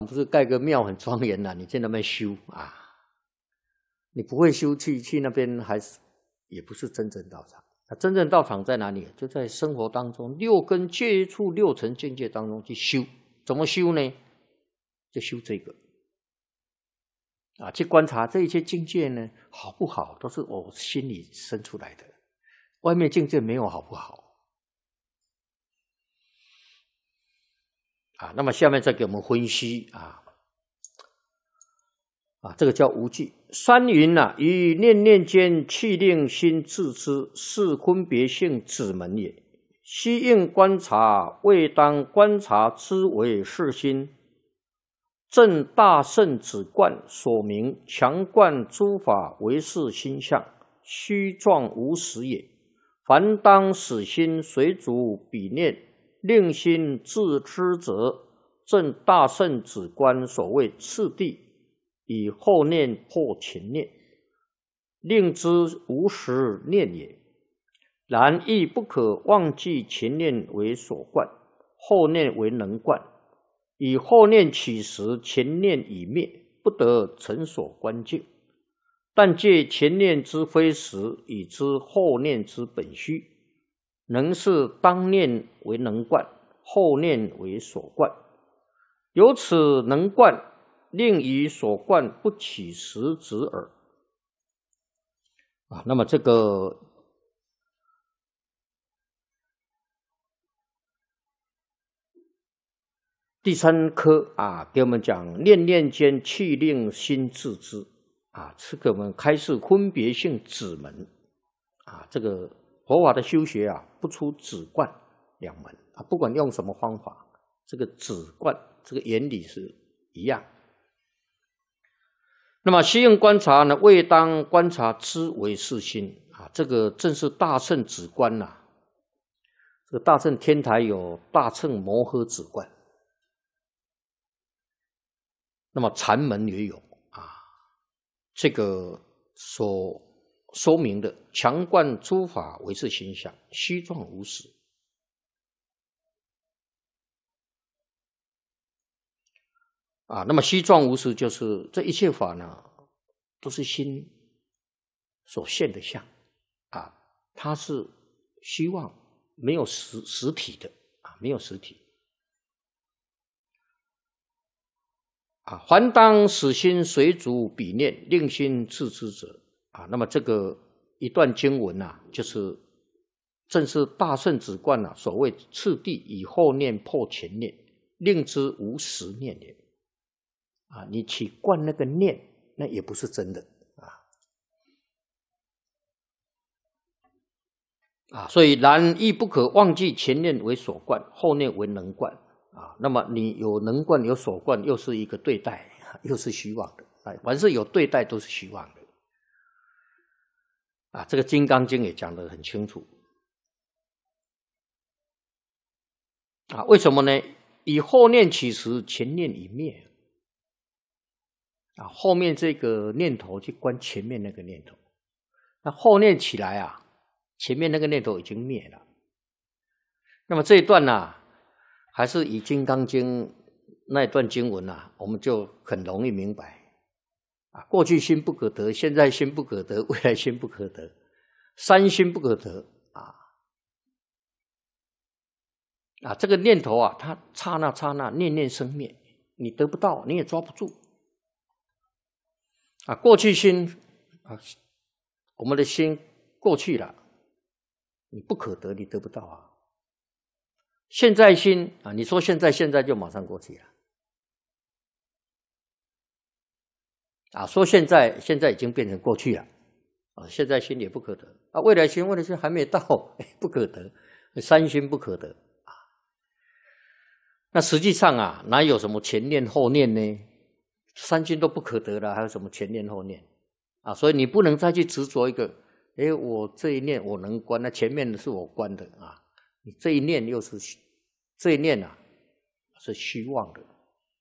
不是盖个庙很庄严啊，你在那边修啊，你不会修去那边还是也不是真正道场。真正道场在哪里？就在生活当中六根接触六尘境界当中去修。怎么修呢？就修这个啊，去观察这一些境界呢好不好，都是我心里生出来的，外面境界没有好不好啊。那么下面再给我们分析这个叫无记。三云于念念间气令心自知，是分别性指门也。悉应观察，未当观察之为是心。正大圣止观所明，强观诸法为是心相，虚状无实也。凡当使心随逐彼念，令心自知者，正大圣止观所谓次第，以后念破前念，令之无实念也。然亦不可忘记前念为所观，后念为能观。以后念起时，前念已灭，不得成所观境。但借前念之非实，以知后念之本虚，能是当念为能观，后念为所观。由此能观，令以所观不起实执耳。那么这个第三科给我们讲念念间气令心自知这个我们开示分别性止门这个佛法的修学不出止观两门不管用什么方法，这个止观这个原理是一样。那么悉应观察呢，未当观察之为是心这个正是大乘止观这个大乘天台有大乘摩诃止观。那么禅门也有这个所说明的强观诸法为是心相，虚状无实那么虚状无实就是这一切法呢，都是心所现的相它是虚妄，没有实体的没有实体。凡当使心随逐彼念，令心自知者那么这个一段经文就是正是大圣止观所谓次第，以后念破前念，令之无实念也你起观那个念，那也不是真的所以然亦不可忘记前念为所观，后念为能观那么你有能观有所观，又是一个对待，又是虚妄的凡是有对待都是虚妄的这个《金刚经》也讲得很清楚为什么呢？以后念起时，前念已灭后面这个念头去观前面那个念头，那后念起来前面那个念头已经灭了。那么这一段还是以《金刚经》那一段经文我们就很容易明白过去心不可得，现在心不可得，未来心不可得，三心不可得这个念头它刹那刹那念念生灭，你得不到，你也抓不住过去心我们的心过去了，你不可得，你得不到现在心你说现在就马上过去了说现在已经变成过去了现在心也不可得未来心还没到不可得，三心不可得那实际上哪有什么前念后念呢？三心都不可得了，还有什么前念后念所以你不能再去执着一个我这一念我能观，那前面的是我观的你这一念又是这一念是虚妄的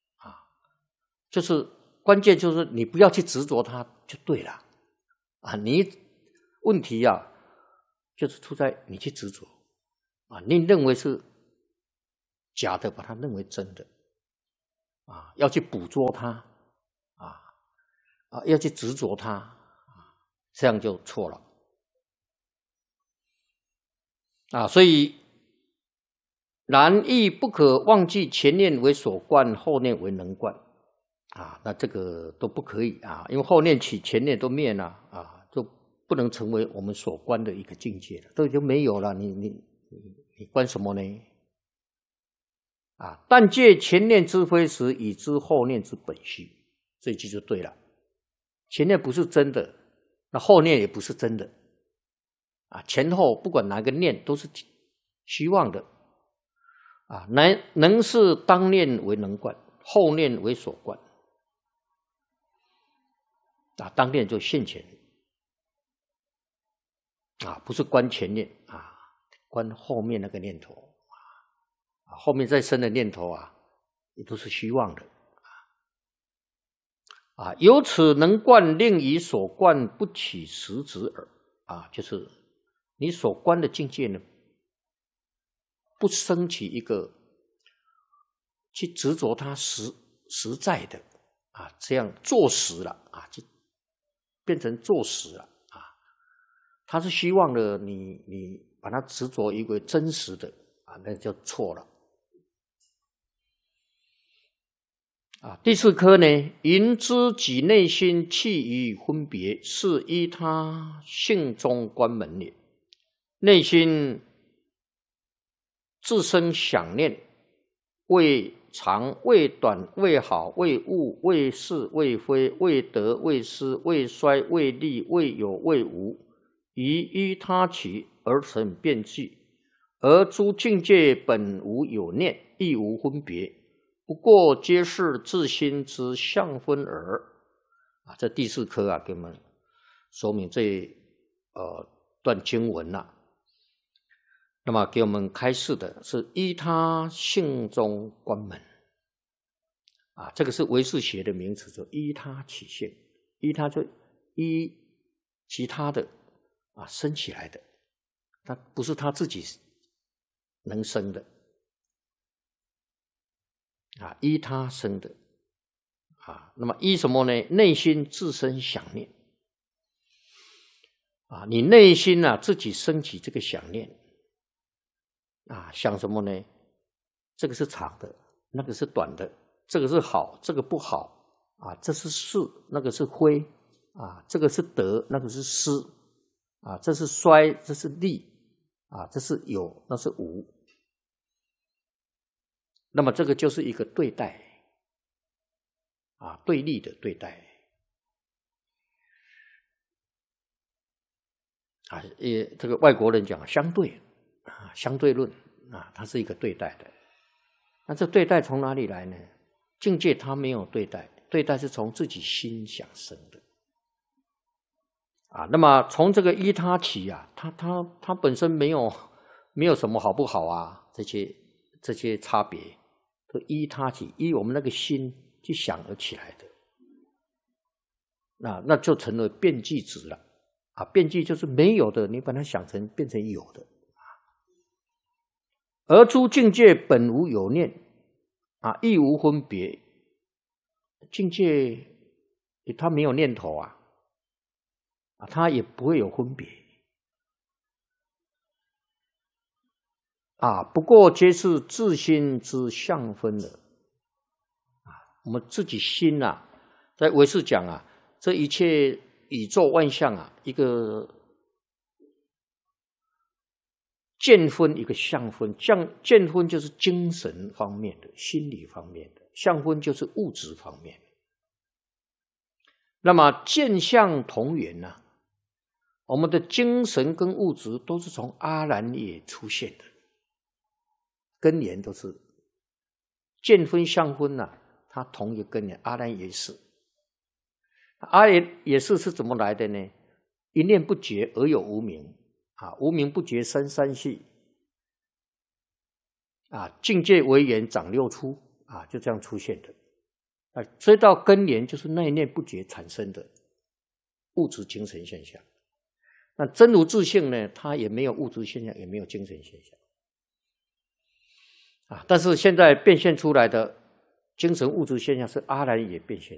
就是关键就是你不要去执着它就对了你问题就是出在你去执着你认为是假的，把它认为真的要去捕捉它，要去执着它，这样就错了。所以然亦不可忘记前念为所观，后念为能观。那这个都不可以因为后念起前念都灭了就不能成为我们所观的一个境界了，都已经没有了，你观什么呢？但借前念之非时，以知后念之本虚。这一句就对了，前念不是真的，那后念也不是真的前后不管哪个念都是虚妄的能是当念为能观，后念为所观当念就现前不是观前念观后面那个念头后面再生的念头也都是虚妄的由此能观，令以所观不起实执耳就是你所观的境界呢，不升起一个去执着它实在的这样坐实了就变成坐实了它是虚妄的，你把它执着一个真实的那就错了第四科呢，云知己内心气于分别，是依他性中观门也。内心自生想念，为长为短，为好为恶，为是为非，为得为失，为衰为利，为有为无，于依他起而成变计，而诸境界本无有念，亦无分别，不过皆是自心之相分耳这第四科给我们说明这段经文那么给我们开示的是依他性中观门这个是唯识学的名词，就依他起性，依他就依其他的生起来的，它不是他自己能生的依他生的那么依什么呢？内心自生想念你内心自己升起这个想念想什么呢？这个是长的，那个是短的，这个是好，这个不好这是是，那个是非这个是得，那个是失这是衰，这是利这是有，那是无。那么这个就是一个对待对立的对待这个外国人讲相对相对论它是一个对待的。那这对待从哪里来呢？境界它没有对待，对待是从自己心想生的那么从这个依他起它本身没有什么好不好这些差别都依他起，依我们那个心去想而起来的那就成了变计执了变计就是没有的，你把它想成变成有的而诸境界本无有念亦无分别，境界它没有念头它也不会有分别不过皆是自心之相分的我们自己心在唯识讲这一切宇宙万象一个见分，一个相分。见分就是精神方面的、心理方面的，相分就是物质方面的。那么见相同源我们的精神跟物质都是从阿兰耶出现的，根源都是见分相分它同一个根源，阿兰耶识。阿兰耶识是怎么来的呢？一念不觉而有无明无明不觉生三系境界为缘长六出就这样出现的追到根源就是那一念不觉产生的物质精神现象。那真如自性呢，它也没有物质现象，也没有精神现象但是现在变现出来的精神物质现象是阿赖耶变现。